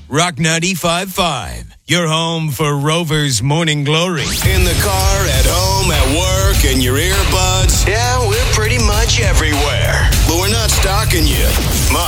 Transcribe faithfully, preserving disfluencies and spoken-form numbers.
Rock ninety-five point five, your home for Rover's Morning Glory. In the car, at